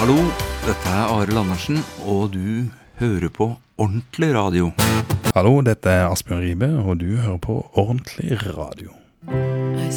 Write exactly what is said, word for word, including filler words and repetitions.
Hallo, dette er Arild Andersen, og du hører på Ordentlig Radio. Hallo, dette er Asbjørn Ribe, og du hører på Ordentlig Radio.